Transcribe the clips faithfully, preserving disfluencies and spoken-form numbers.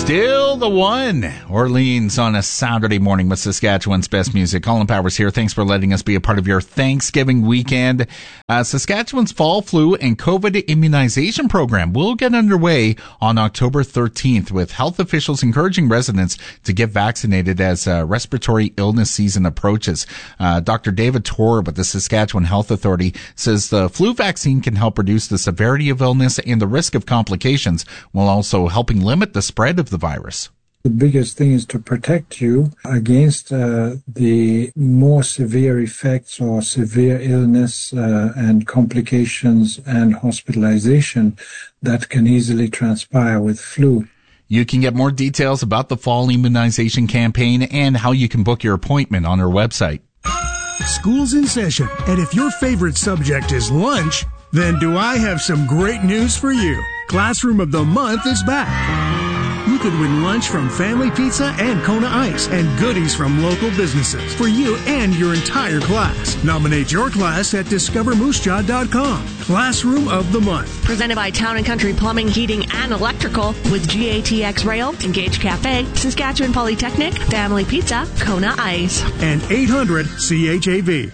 Still the one. Orleans on a Saturday morning with Saskatchewan's best music. Colin Powers here. Thanks for letting us be a part of your Thanksgiving weekend. Uh, Saskatchewan's fall flu and COVID immunization program will get underway on October thirteenth, with health officials encouraging residents to get vaccinated as uh, respiratory illness season approaches. Uh, Doctor David Torr with the Saskatchewan Health Authority says the flu vaccine can help reduce the severity of illness and the risk of complications, while also helping limit the spread of the virus. The biggest thing is to protect you against uh, the more severe effects or severe illness uh, and complications and hospitalization that can easily transpire with flu. You can get more details about the fall immunization campaign and how you can book your appointment on our website. School's in session, and if your favorite subject is lunch, then do I have some great news for you. Classroom of the Month is back. You could win lunch from Family Pizza and Kona Ice and goodies from local businesses for you and your entire class. Nominate your class at discover moose jaw dot com. Classroom of the Month. Presented by Town and Country Plumbing, Heating, and Electrical with G A T X Rail, Engage Cafe, Saskatchewan Polytechnic, Family Pizza, Kona Ice. And eight hundred C H A V.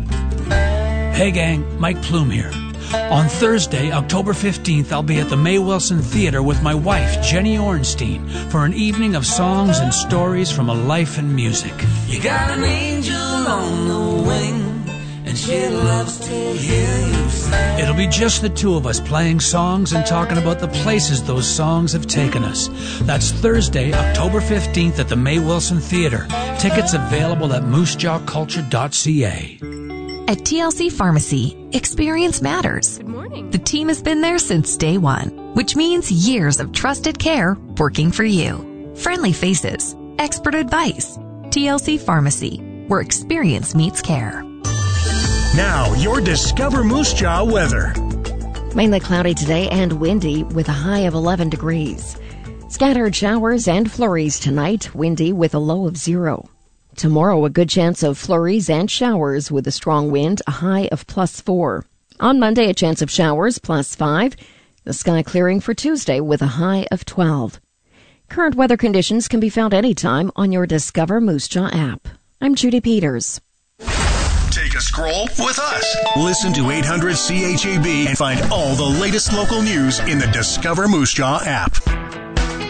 Hey gang, Mike Plume here. On Thursday, October fifteenth, I'll be at the May Wilson Theatre with my wife, Jenny Ornstein, for an evening of songs and stories from a life in music. You got an angel on the wing, and she loves to hear you sing. It'll be just the two of us playing songs and talking about the places those songs have taken us. That's Thursday, October fifteenth at the May Wilson Theatre. Tickets available at moose jaw culture dot c a. At T L C Pharmacy, experience matters. Good morning. The team has been there since day one, which means years of trusted care working for you. Friendly faces, expert advice. T L C Pharmacy, where experience meets care. Now, your Discover Moose Jaw weather. Mainly cloudy today and windy with a high of eleven degrees. Scattered showers and flurries tonight, windy with a low of zero. Tomorrow, a good chance of flurries and showers with a strong wind, a high of plus four. On Monday, a chance of showers, plus five. The sky clearing for Tuesday with a high of twelve. Current weather conditions can be found anytime on your Discover Moose Jaw app. I'm Judy Peters. Take a scroll with us. Listen to eight hundred C H A B and find all the latest local news in the Discover Moose Jaw app.